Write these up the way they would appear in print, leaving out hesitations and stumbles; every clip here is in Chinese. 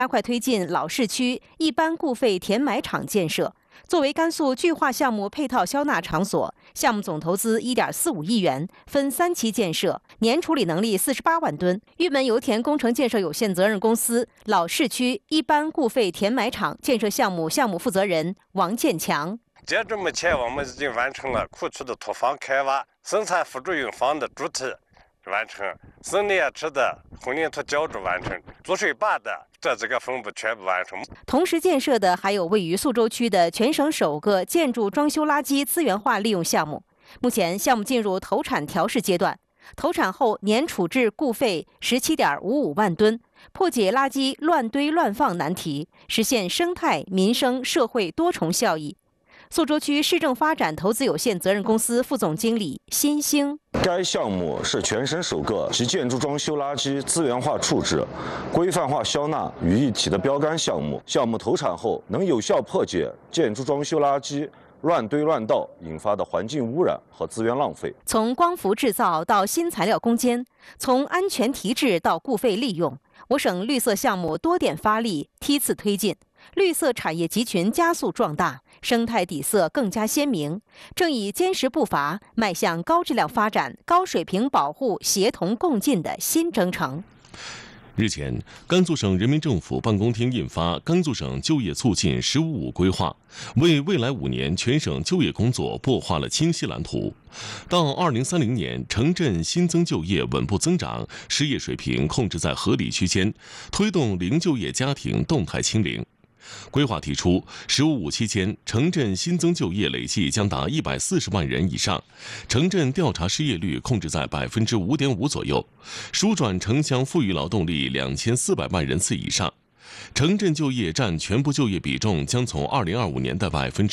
加快推进老市区一般固废填埋场建设。作为甘肃巨化项目配套消纳场所，项目总投资1.45亿元，分3期建设，年处理能力48万吨。玉门油田工程建设有限责任公司老市区一般固废填埋场建设项目项目负责人王建强。 截至目前，我们已经完成了库区的土房开挖、生产辅助用房的主体完成，省裂池的混凝土浇筑完成，注水坝的这几个分部全部完成。 同时建设的还有位于宿州区的全省首个建筑装修垃圾资源化利用项目。目前项目进入投产调试阶段，投产后年处置固废17.55万吨，破解垃圾乱堆乱放难题，实现生态、民生、社会多重效益。宿州区市政发展投资有限责任公司副总经理辛兴。 该项目是全省首个集建筑装修垃圾资源化处置、规范化消纳于一体的标杆项目。项目投产后，能有效破解建筑装修垃圾乱堆乱倒引发的环境污染和资源浪费。 从光伏制造到新材料攻坚，从安全提质到固废利用，我省绿色项目多点发力，梯次推进，绿色产业集群加速壮大，生态底色更加鲜明，正以坚实步伐迈向高质量发展、高水平保护协同共进的新征程。 日前，甘肃省人民政府办公厅印发《甘肃省就业促进“十五五”规划》，为未来5年全省就业工作擘画了清晰蓝图。到2030年，城镇新增就业稳步增长，失业水平控制在合理区间，推动零就业家庭动态清零。规划提出，“15·5”期间，城镇新增就业累计将达140万人以上，城镇调查失业率控制在5.5%左右，输转城乡富裕劳动力2400万人次以上。城镇就业占全部就业比重将从2025年的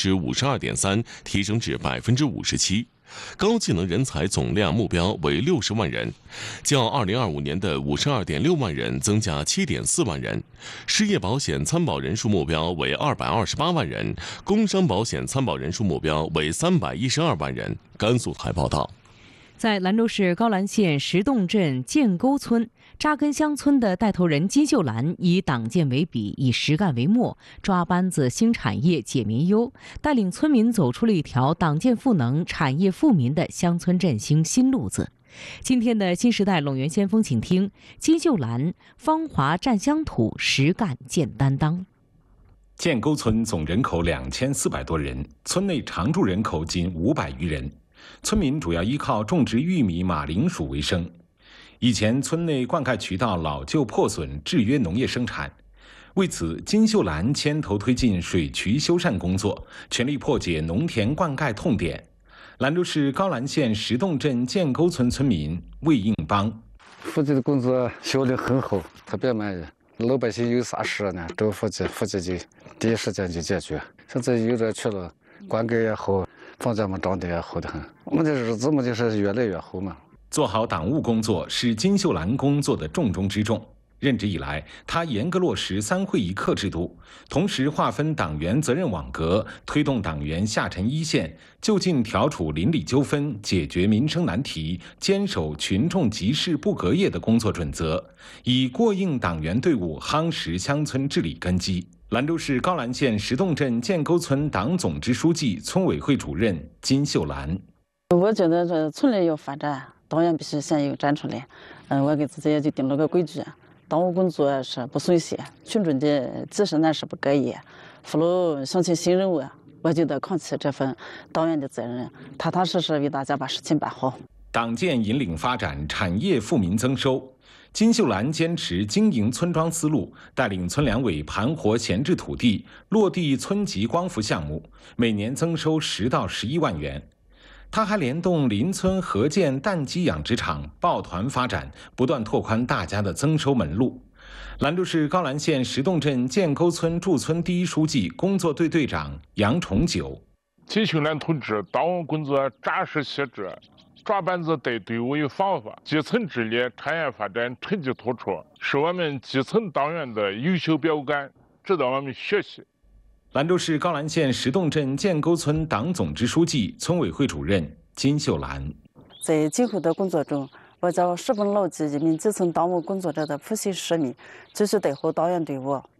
52.3%提升至57%。高技能人才总量目标为60万人，较2025年的52.6万人增加7.4万人。失业保险参保人数目标为228万人，工伤保险参保人数目标为312万人。甘肃台报道。 在兰州市高兰县石洞镇建沟村，扎根乡村的带头人金秀兰以党建为笔，以实干为墨，抓班子兴产业解民忧，带领村民走出了一条党建赋能、产业富民的乡村振兴新路子。今天的新时代陇源先锋，请听金秀兰芳华占乡土，实干建担当。 建沟村总人口2400多人，村内常住人口仅500余人。村民主要依靠种植玉米、马铃薯为生。以前村内灌溉渠道老旧破损，制约农业生产。为此，金秀兰牵头推进水渠修缮工作，全力破解农田灌溉痛点。兰州市高兰县石洞镇建沟村村民魏应邦： 户籍的工作效率很好，特别满意。老百姓有啥事呢，找户籍就第一时间就解决。现在有这去了，灌溉也好，房价嘛涨得也好得很，我们的日子嘛就是越来越好嘛。 做好党务工作是金秀兰工作的重中之重。任职以来，他严格落实3会1课制度，同时划分党员责任网格，推动党员下沉一线，就近调处邻里纠纷，解决民生难题，坚守群众急事不隔夜的工作准则，以过硬党员队伍夯实乡村治理根基。兰州市高兰县石洞镇建沟村党总支书记、村委会主任金秀兰： 我觉得这村里要发展，党员必须先有站出来。我给自己也就定了个规矩。党务工作是不松懈，群众的急事难事不隔夜，扶了乡亲新任务，我就得扛起这份党员的责任，踏踏实实为大家把事情办好。 党建引领发展，产业富民增收。金秀兰坚持经营村庄思路，带领村两委盘活闲置土地，落地村级光伏项目，每年增收10到11万元。他还联动邻村合建蛋鸡养殖场，抱团发展，不断拓宽大家的增收门路。兰州市高兰县石洞镇建沟村驻村第一书记、工作队队长杨崇九： 金秀兰同志党务工作扎实细致，抓班子带队伍有方法，基层治理、产业发展成绩突出，是我们基层党员的优秀标杆，值得我们学习。 兰州市高兰县石洞镇建沟村党总支书记、村委会主任金秀兰： 在今后的工作中，我将十分牢记一名基层党务工作者的普信使命，继续带好党员队伍，